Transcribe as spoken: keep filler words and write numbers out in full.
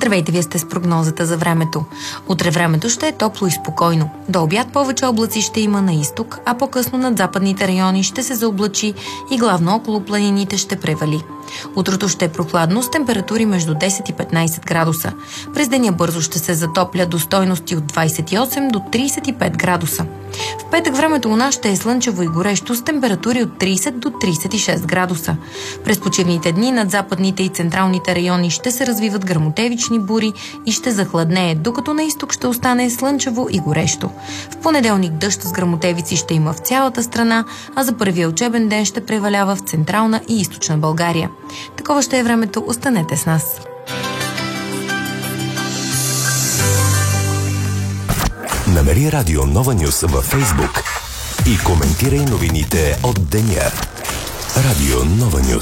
Здравейте, вие сте с прогнозата за времето. Утре времето ще е топло и спокойно. До обяд повече облаци ще има на изток, а по-късно над западните райони ще се заоблачи и главно около планините ще превали. Утрото ще е прохладно с температури между десет и петнайсет градуса. През деня бързо ще се затопля до стойности от двайсет и осем до трийсет и пет градуса. В петък времето у нас ще е слънчево и горещо с температури от трийсет до трийсет и шест градуса. През почивните дни над западните и централните райони ще се развиват гръмотевични бури и ще захладнее, докато на изток ще остане слънчево и горещо. В понеделник дъжд с гръмотевици ще има в цялата страна, а за първия учебен ден ще превалява в централна и източна България. Такова ще е времето, останете с нас. Намери Радио Нова Нюз във Фейсбук и коментирай новините от деня. Радио Нова Нюз.